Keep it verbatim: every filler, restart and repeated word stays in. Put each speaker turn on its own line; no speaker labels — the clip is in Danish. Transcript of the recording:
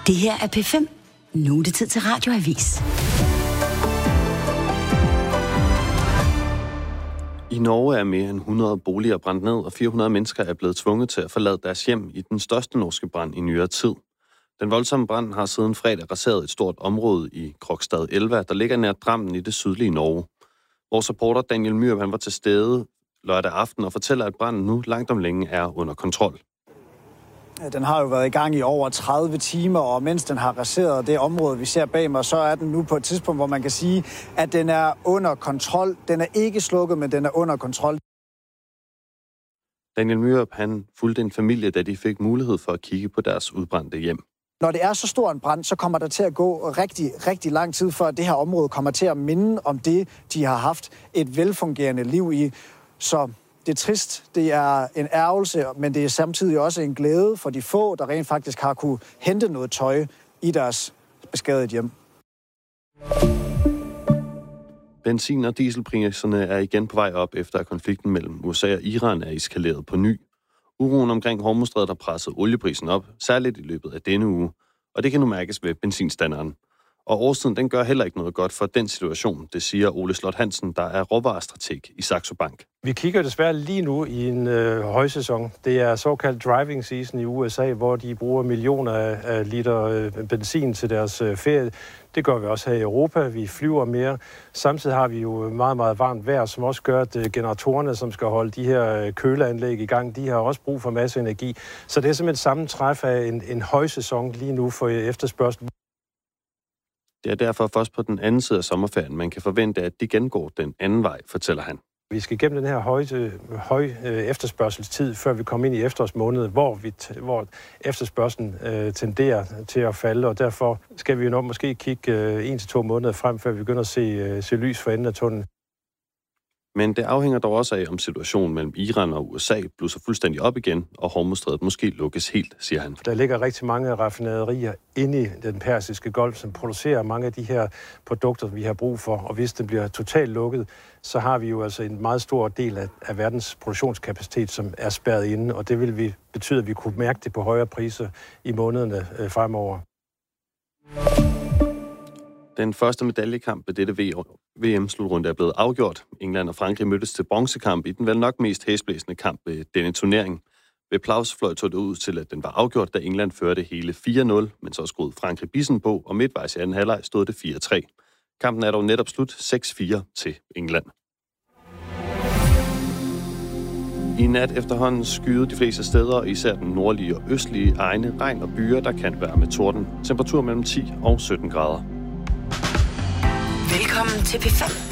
Det her er P fem. Nu er det tid til Radioavis.
I Norge er mere end hundrede boliger brændt ned, og fire hundrede mennesker er blevet tvunget til at forlade deres hjem i den største norske brand i nyere tid. Den voldsomme brand har siden fredag raseret et stort område i Krokstad Elva, der ligger nær Drammen i det sydlige Norge. Vores reporter Daniel Myrup, han var til stede lørdag aften og fortæller, at branden nu langt om længe er under kontrol.
Den har jo været i gang i over tredive timer, og mens den har raseret det område, vi ser bag mig, så er den nu på et tidspunkt, hvor man kan sige, at den er under kontrol. Den er ikke slukket, men den er under kontrol.
Daniel Myrup, han fulgte en familie, da de fik mulighed for at kigge på deres udbrændte hjem.
Når det er så stor en brand, så kommer der til at gå rigtig, rigtig lang tid, før det her område kommer til at minde om det, de har haft et velfungerende liv i. Så det er trist, det er en ærgelse, men det er samtidig også en glæde for de få, der rent faktisk har kunne hente noget tøj i deres beskadigede hjem.
Benzin- og dieselpriserne er igen på vej op, efter at konflikten mellem U S A og Iran er eskaleret på ny. Uroen omkring Hormuzstrædet har presset olieprisen op, særligt i løbet af denne uge, og det kan nu mærkes ved benzinstanderen. Og årstiden, den gør heller ikke noget godt for den situation, det siger Ole Slot Hansen, der er råvarestrateg i Saxo Bank.
Vi kigger desværre lige nu i en øh, højsæson. Det er såkaldt driving season i U S A, hvor de bruger millioner af, af liter øh, benzin til deres øh, ferie. Det gør vi også her i Europa. Vi flyver mere. Samtidig har vi jo meget, meget varmt vejr, som også gør, at øh, generatorerne, som skal holde de her øh, køleanlæg i gang, de har også brug for masse energi. Så det er simpelthen sammentræf af en, en højsæson lige nu for efterspørgsel.
Det er derfor først på den anden side af sommerferien, man kan forvente, at det gengår den anden vej, fortæller han.
Vi skal gennem den her høje, høje efterspørgselstid, før vi kommer ind i efterårsmåneden, hvor, vi, hvor efterspørgselen øh, tenderer til at falde, og derfor skal vi jo nok måske kigge øh, en til to måneder frem, før vi begynder at se, øh, se lys for enden af tunnelen.
Men det afhænger dog også af, om situationen mellem Iran og U S A blusser fuldstændig op igen, og Hormuzstrædet måske lukkes helt, siger han.
Der ligger rigtig mange raffinaderier inde i den persiske golf, som producerer mange af de her produkter, vi har brug for. Og hvis det bliver totalt lukket, så har vi jo altså en meget stor del af, af verdens produktionskapacitet, som er spærret inde. Og det vil vi betyde, at vi kunne mærke det på højere priser i månederne øh, fremover.
Den første medaljekamp ved dette V M-slutrunde er blevet afgjort. England og Frankrig mødtes til bronzekamp i den vel nok mest hæsblæsende kamp ved denne turnering. Ved Plausfløj tog det ud til, at den var afgjort, da England førte hele fire nul, men så skruede Frankrig bissen på, og midtvejs i anden halvleg stod det fire tre. Kampen er dog netop slut seks fire til England. I nat efterhånden skyede de fleste steder, især den nordlige og østlige egne, regn og byer, der kan være med torden. Temperatur mellem ti og sytten grader.
Velkommen til P fem.